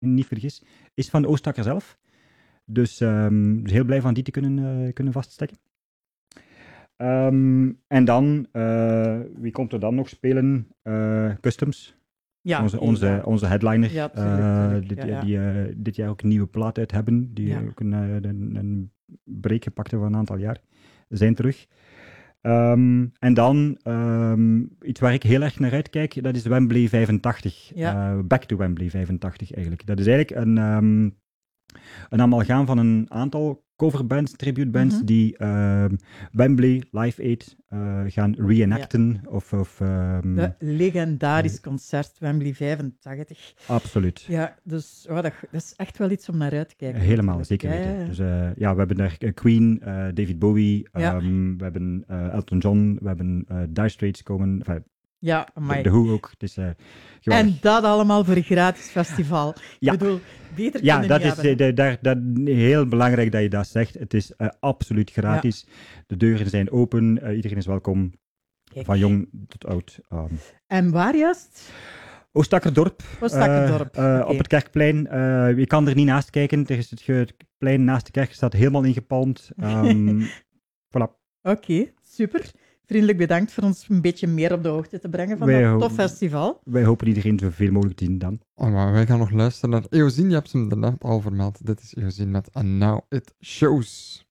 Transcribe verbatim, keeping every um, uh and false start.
niet vergis, is van de Oostakker zelf. Dus, um, dus heel blij van die te kunnen, uh, kunnen vaststeken. Um, en dan, uh, wie komt er dan nog spelen? Uh, Customs. Ja, onze, onze, ja. onze headliner, ja, tuurlijk, tuurlijk. Uh, dit, Ja, ja. die uh, dit jaar ook een nieuwe plaat uit hebben. Die ja. ook een, een, een break gepakt hebben van een aantal jaar. Zijn terug. Um, en dan um, iets waar ik heel erg naar uitkijk, dat is Wembley vijfentachtig. Ja. Uh, Back to Wembley vijfentachtig eigenlijk. Dat is eigenlijk een, um, een amalgaam van een aantal coverbands, tributebands, mm-hmm. die uh, Wembley Live Aid uh, gaan reenacten. Ja. Of, of, um, De legendarisch uh, concert Wembley vijfentachtig. Absoluut. Ja, dus oh, dat, dat is echt wel iets om naar uit te kijken. Helemaal, natuurlijk. zeker weten. Ja, ja. Dus uh, ja, we hebben daar Queen, uh, David Bowie, ja. um, we hebben uh, Elton John, we hebben uh, Dire Straits komen. Enfin, ja, de, de Who ook. Het is, uh, en dat allemaal voor een gratis festival. Ja. Ik bedoel, beter ja, kunnen dat niet is hebben. de, de, de, de, heel belangrijk dat je dat zegt. Het is uh, absoluut gratis. Ja. De deuren zijn open, uh, iedereen is welkom. Kijk. Van jong tot oud. Um. En waar juist? Oostakkerdorp. Oostakkerdorp. Uh, uh, okay. Op het Kerkplein. Uh, je kan er niet naast kijken. Er is het, ge- het plein naast de kerk staat helemaal ingepalmd. Um, voilà. Oké, okay, super. Vriendelijk bedankt voor ons een beetje meer op de hoogte te brengen van wij dat ho- tof festival. Wij hopen iedereen zoveel mogelijk te zien dan. Oh, maar wij gaan nog luisteren naar Eozine. Je hebt hem net al vermeld. Dit is Eozine met And Now It Shows.